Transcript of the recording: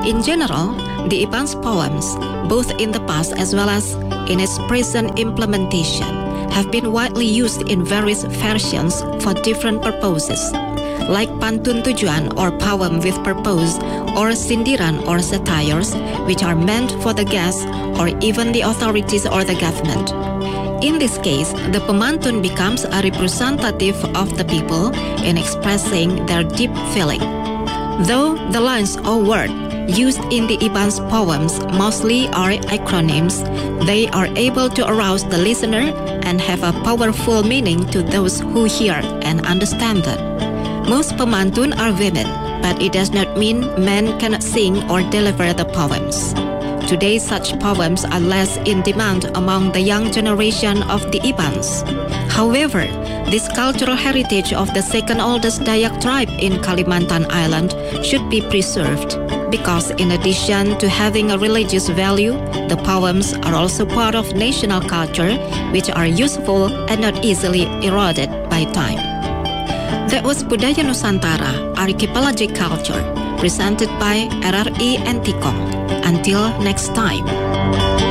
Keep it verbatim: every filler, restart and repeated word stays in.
In general, the Iban's poems, both in the past as well as in its present implementation, have been widely used in various versions for different purposes, like pantun tujuan or poem with purpose, or sindiran or satires, which are meant for the guests or even the authorities or the government. In this case, the pemantun becomes a representative of the people in expressing their deep feeling. Though the lines or words used in the Iban's poems mostly are acronyms, they are able to arouse the listener and have a powerful meaning to those who hear and understand them. Most pemantun are women, but it does not mean men cannot sing or deliver the poems. Today, such poems are less in demand among the young generation of the Ibans. However, this cultural heritage of the second oldest Dayak tribe in Kalimantan Island should be preserved, because in addition to having a religious value, the poems are also part of national culture, which are useful and not easily eroded by time. That was Budaya Nusantara, Archipelagic Culture, presented by R R I Antikong. Until next time.